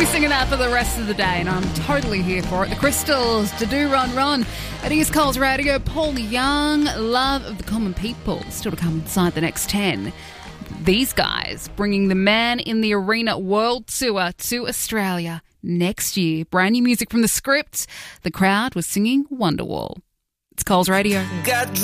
be singing that for the rest of the day, and I'm totally here for it. The Crystals, To Do Run Run at East Coast Radio. Paul Young, Love of the Common People, still to come inside the next 10. These guys bringing the Man in the Arena World Tour to Australia next year. Brand new music from The Script. The crowd was singing Wonderwall. It's Coles Radio.